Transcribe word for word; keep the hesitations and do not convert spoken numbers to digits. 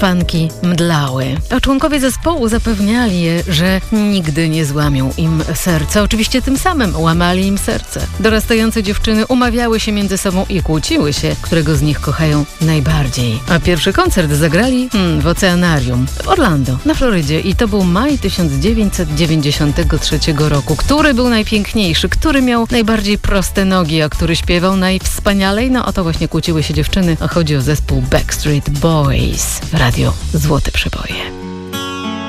hiszpanki mdlały. A członkowie zespołu zapewniali je, że nigdy nie złamią im serca. Oczywiście tym samym łamali im serce. Dorastające dziewczyny umawiały się między sobą i kłóciły się, którego z nich kochają najbardziej. A pierwszy koncert zagrali hmm, w Oceanarium w Orlando, na Florydzie. I to był maj tysiąc dziewięćset dziewięćdziesiątego trzeciego roku. Który był najpiękniejszy? Który miał najbardziej proste nogi? A który śpiewał najwspanialej? No o to właśnie kłóciły się dziewczyny. A chodzi o zespół Backstreet Boys. Radio Złote Przeboje.